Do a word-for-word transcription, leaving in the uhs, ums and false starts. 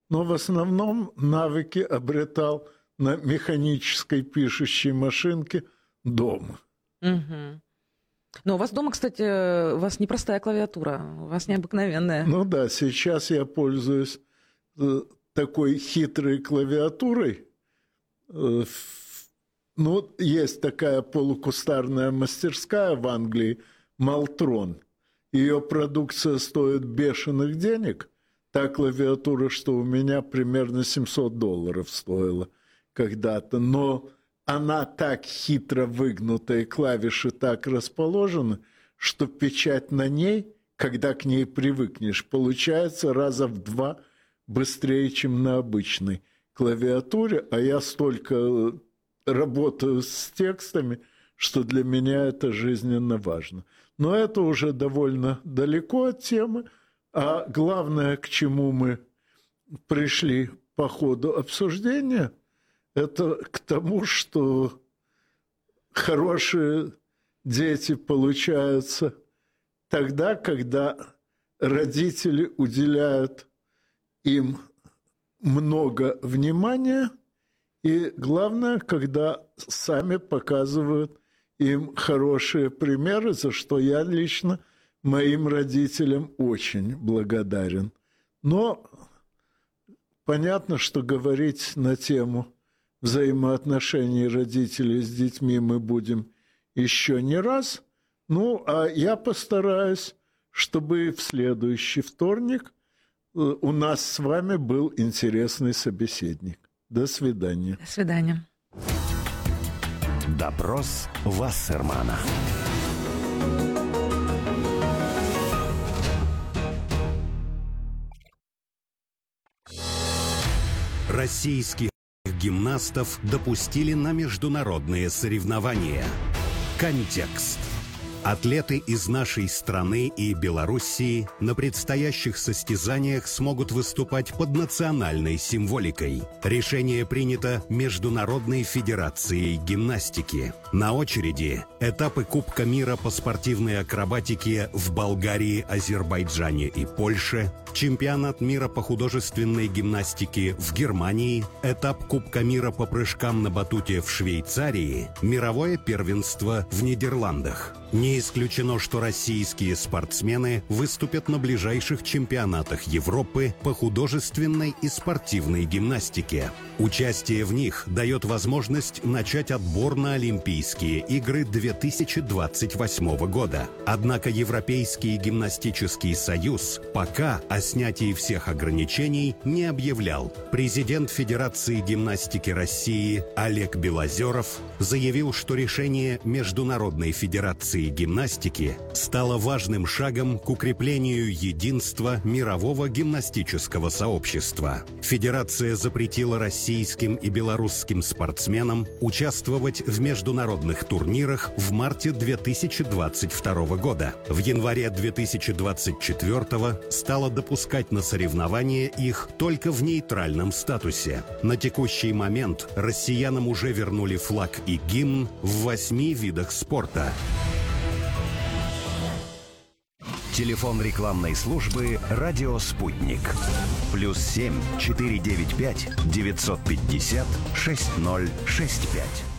но в основном навыки обретал на механической пишущей машинке дома. Угу. Но у вас дома, кстати, у вас непростая клавиатура, у вас необыкновенная. Ну да, сейчас я пользуюсь такой хитрой клавиатурой. Ну, есть такая полукустарная мастерская в Англии, Малтрон. Ее продукция стоит бешеных денег. Та клавиатура, что у меня, примерно семьсот долларов стоила когда-то. Но она так хитро выгнута, и клавиши так расположены, что печать на ней, когда к ней привыкнешь, получается раза в два быстрее, чем на обычной клавиатуре. А я столько работаю с текстами, что для меня это жизненно важно. Но это уже довольно далеко от темы. А главное, к чему мы пришли по ходу обсуждения, это к тому, что хорошие дети получаются тогда, когда родители уделяют им много внимания, и главное, когда сами показывают им хорошие примеры, за что я лично моим родителям очень благодарен. Но понятно, что говорить на тему взаимоотношений родителей с детьми мы будем еще не раз. Ну, а я постараюсь, чтобы в следующий вторник у нас с вами был интересный собеседник. До свидания. До свидания. Допрос Вассермана. Российских гимнастов допустили на международные соревнования. Контекст. Атлеты из нашей страны и Белоруссии на предстоящих состязаниях смогут выступать под национальной символикой. Решение принято Международной федерацией гимнастики. На очереди этапы Кубка мира по спортивной акробатике в Болгарии, Азербайджане и Польше, чемпионат мира по художественной гимнастике в Германии, этап Кубка мира по прыжкам на батуте в Швейцарии, мировое первенство в Нидерландах. Не исключено, что российские спортсмены выступят на ближайших чемпионатах Европы по художественной и спортивной гимнастике. Участие в них дает возможность начать отбор на Олимпийские игры две тысячи двадцать восьмого года. Однако Европейский гимнастический союз пока о снятии всех ограничений не объявлял. Президент Федерации гимнастики России Олег Белозеров заявил, что решение Международной федерации гимнастики стало важным шагом к укреплению единства мирового гимнастического сообщества. Федерация запретила российским и белорусским спортсменам участвовать в международных турнирах в марте две тысячи двадцать второго года. В январе две тысячи двадцать четвёртого стала допускать на соревнования их только в нейтральном статусе. На текущий момент россиянам уже вернули флаг и гимн в восьми видах спорта. Телефон рекламной службы «Радио Спутник». Плюс семь четыре девять пять девятьсот пятьдесят шесть ноль шесть пять.